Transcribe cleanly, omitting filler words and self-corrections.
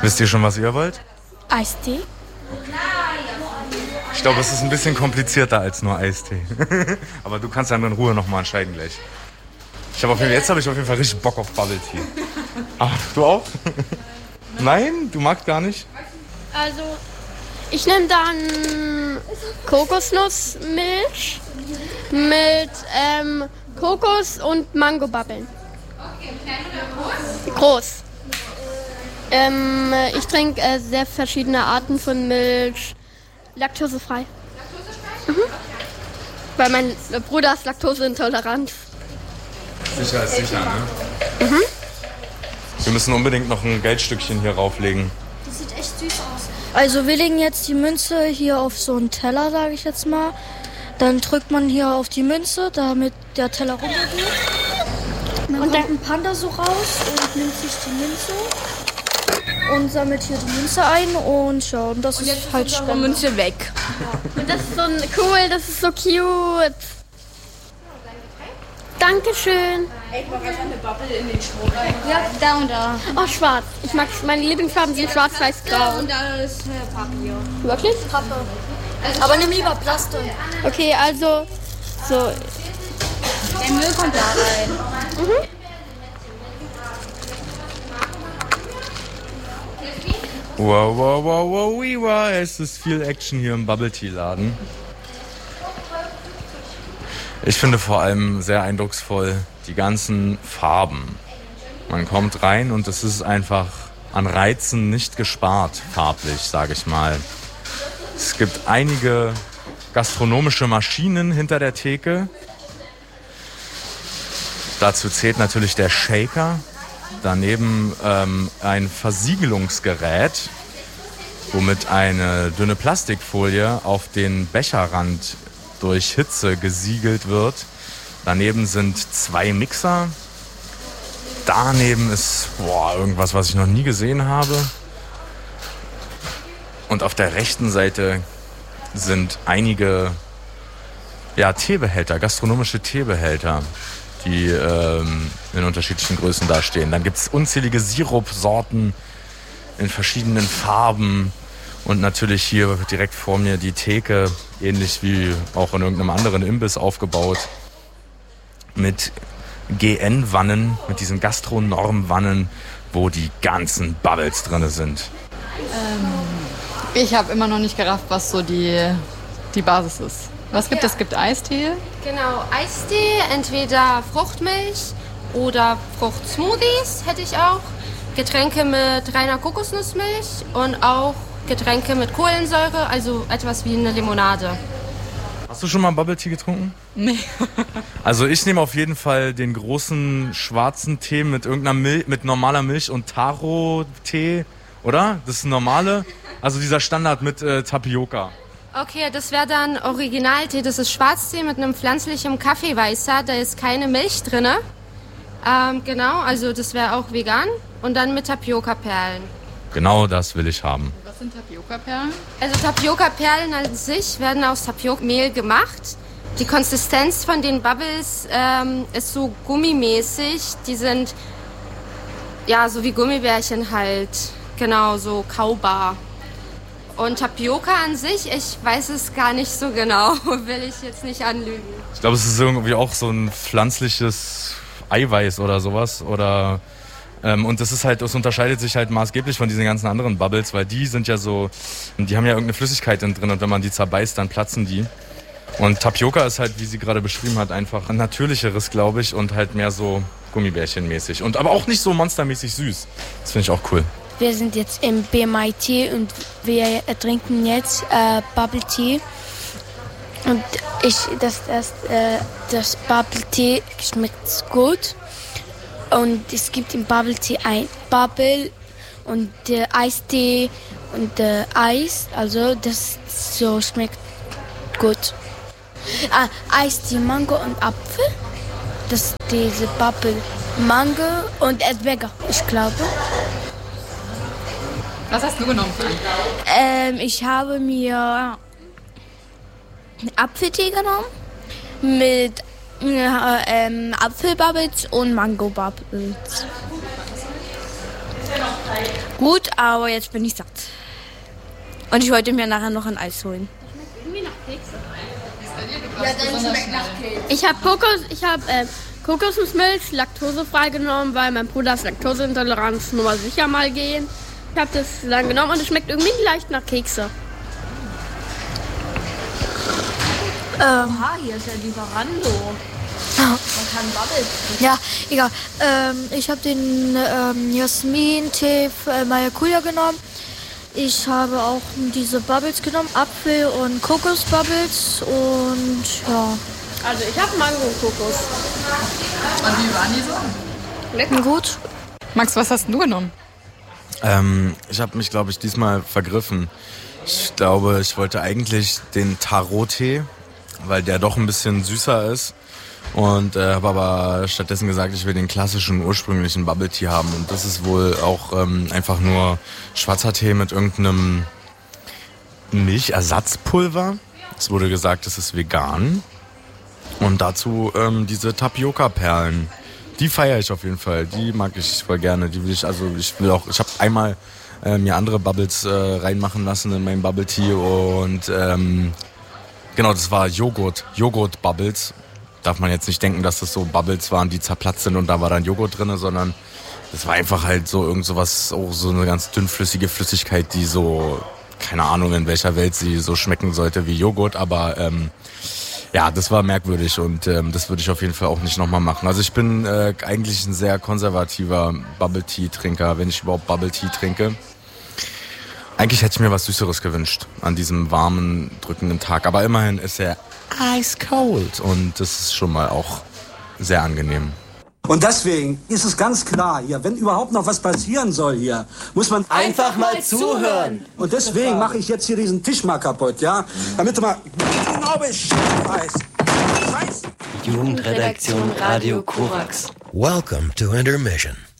Wisst ihr schon, was ihr wollt? Eistee. Ich glaube, es ist ein bisschen komplizierter als nur Eistee. Aber du kannst dann in Ruhe nochmal entscheiden gleich. Jetzt habe ich auf jeden Fall richtig Bock auf Bubble Tea. Ach, du auch? Nein? Du magst gar nicht? Also, ich nehme dann Kokosnussmilch mit Kokos und Mangobabbeln. Groß. Ich trinke sehr verschiedene Arten von Milch. Laktosefrei. Mhm. Weil mein Bruder ist laktoseintolerant. Sicher ist sicher, ne? Mhm. Wir müssen unbedingt noch ein Geldstückchen hier rauflegen. Das sieht echt süß aus. Also wir legen jetzt die Münze hier auf so einen Teller, sage ich jetzt mal. Dann drückt man hier auf die Münze, damit der Teller runtergeht. Dann kommt ein Panda so raus und nimmt sich die Münze und sammelt hier die Münze ein und ja, und das ist halt unsere Münze weg. Ja. Und das ist so cool, das ist so cute. Dankeschön. Ich mache einfach eine Bubble in den Stroh rein. Ja, da und da. Oh, schwarz. Meine Lieblingsfarben sind schwarz, weiß, grau. Und da ist Papier. Wirklich? Pappe. Aber nimm lieber Plastik. Okay, also so. Der Müll kommt da rein. Mhm. Wow, wow, wow, wow, wow. Es ist viel Action hier im Bubble Tea Laden. Ich finde vor allem sehr eindrucksvoll die ganzen Farben. Man kommt rein und es ist einfach an Reizen nicht gespart, farblich, sage ich mal. Es gibt einige gastronomische Maschinen hinter der Theke. Dazu zählt natürlich der Shaker. Daneben ein Versiegelungsgerät, womit eine dünne Plastikfolie auf den Becherrand durch Hitze gesiegelt wird. Daneben sind 2 Mixer. Daneben ist irgendwas, was ich noch nie gesehen habe. Und auf der rechten Seite sind einige Teebehälter, gastronomische Teebehälter, die in unterschiedlichen Größen dastehen. Dann gibt es unzählige Sirupsorten in verschiedenen Farben. Und natürlich hier direkt vor mir die Theke, ähnlich wie auch in irgendeinem anderen Imbiss aufgebaut, mit GN-Wannen, mit diesen Gastronorm-Wannen, wo die ganzen Bubbles drin sind. Ich habe immer noch nicht gerafft, was so die Basis ist. Was gibt es? Es gibt Eistee. Genau, Eistee, entweder Fruchtmilch oder Fruchtsmoothies hätte ich auch. Getränke mit reiner Kokosnussmilch und auch Getränke mit Kohlensäure, also etwas wie eine Limonade. Hast du schon mal Bubble Tea getrunken? Nee. Also ich nehme auf jeden Fall den großen schwarzen Tee mit irgendeiner mit normaler Milch und Taro-Tee, oder? Das ist ein normale, also dieser Standard mit Tapioca. Okay, das wäre dann Originaltee. Das ist Schwarztee mit einem pflanzlichen Kaffeeweißer. Da ist keine Milch drin. Genau, also das wäre auch vegan. Und dann mit Tapioca-Perlen. Genau das will ich haben. Was sind Tapioca-Perlen? Also Tapioca-Perlen an sich werden aus Tapioca-Mehl gemacht. Die Konsistenz von den Bubbles ist so gummimäßig. Die sind so wie Gummibärchen halt. Genau, so kaubar. Und Tapioca an sich, ich weiß es gar nicht so genau, will ich jetzt nicht anlügen. Ich glaube, es ist irgendwie auch so ein pflanzliches Eiweiß oder sowas. Und das unterscheidet sich halt maßgeblich von diesen ganzen anderen Bubbles, weil die sind ja so, die haben ja irgendeine Flüssigkeit drin und wenn man die zerbeißt, dann platzen die. Und Tapioca ist halt, wie sie gerade beschrieben hat, einfach ein natürlicheres, glaube ich, und halt mehr so Gummibärchenmäßig. Und aber auch nicht so monstermäßig süß. Das finde ich auch cool. Wir sind jetzt im BMIT und wir trinken jetzt Bubble Tea. Und das Bubble Tea schmeckt gut. Und es gibt im Bubble Tea ein Bubble und Eistee und Eis. Also das so schmeckt gut. Eistee, Mango und Apfel. Das ist diese Bubble. Mango und Erdbeer, ich glaube. Was hast du genommen? Ich habe mir Apfeltee genommen mit Apfelbubbles und Mango-Bubbles. Gut, aber jetzt bin ich satt. Und ich wollte mir nachher noch ein Eis holen. Ich habe Kokosnussmilch laktosefrei genommen, weil mein Bruder ist Laktoseintoleranz, nur mal sicher mal gehen. Ich habe das dann genommen und es schmeckt irgendwie leicht nach Kekse. Hier ist ja Lieferando. Man kann Bubbles. Ja, egal. Ich habe den Jasmin-Tee Maracuja genommen. Ich habe auch diese Bubbles genommen, Apfel- und Kokos-Bubbles und ja. Also ich habe Mango und Kokos. Und wie waren die so? Lecker. Gut. Max, was hast du genommen? Ich habe mich, glaube ich, diesmal vergriffen. Ich glaube, ich wollte eigentlich den Tarot-Tee, weil der doch ein bisschen süßer ist. Und habe aber stattdessen gesagt, ich will den klassischen, ursprünglichen Bubble Tea haben. Und das ist wohl auch einfach nur schwarzer Tee mit irgendeinem Milchersatzpulver. Es wurde gesagt, es ist vegan. Und dazu diese Tapioca-Perlen. Die feiere ich auf jeden Fall. Die mag ich voll gerne. Die will ich, ich habe einmal mir andere Bubbles reinmachen lassen in meinen Bubble Tea. Und genau, das war Joghurt-Bubbles. Darf man jetzt nicht denken, dass das so Bubbles waren, die zerplatzt sind und da war dann Joghurt drin, sondern das war einfach halt so irgend sowas, auch so eine ganz dünnflüssige Flüssigkeit, die so, keine Ahnung in welcher Welt sie so schmecken sollte wie Joghurt, aber ja, das war merkwürdig und das würde ich auf jeden Fall auch nicht nochmal machen. Also ich bin eigentlich ein sehr konservativer Bubble-Tea-Trinker, wenn ich überhaupt Bubble-Tea trinke. Eigentlich hätte ich mir was Süßeres gewünscht an diesem warmen, drückenden Tag, aber immerhin ist er ice cold und das ist schon mal auch sehr angenehm. Und deswegen ist es ganz klar hier, wenn überhaupt noch was passieren soll hier, muss man einfach mal zuhören. Und deswegen mache ich jetzt hier diesen Tisch mal kaputt, ja? Damit du mal genau Bescheid weißt. Jugendredaktion Radio Korax. Welcome to Intermission.